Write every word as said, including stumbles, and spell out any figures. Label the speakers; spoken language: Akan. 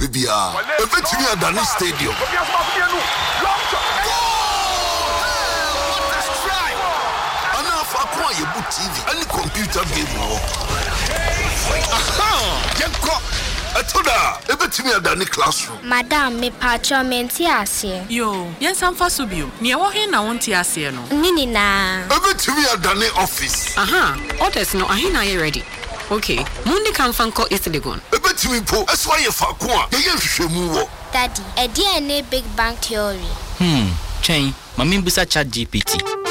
Speaker 1: bia. Ebetimi adani stadium. Ana fa kwa yebu T V, any computer game wo. Aha! Yenko. Atoda, ebetimi adani classroom.
Speaker 2: Madam, me patro menti ase.
Speaker 3: Yo, yen samfa subio. Ni wo he na wonti ase no.
Speaker 2: Nini na.
Speaker 1: Ebetimi adani office.
Speaker 4: Aha, orders no ahina ye ready. Okay, mundi kan fanko Ithlegon.
Speaker 1: Ebetimi po, eswa ye fa ko a, ye nhwehwemu wo.
Speaker 2: Daddy, e dia ne big bang theory.
Speaker 5: Hmm, chain, mami busa chat G P T.